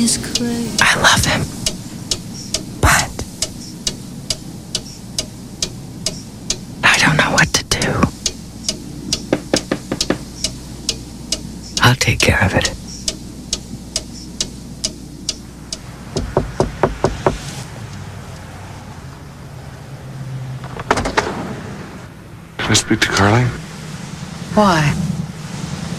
I love him. But I don't know what to do. I'll take care of it. Can I speak to Carly? Why?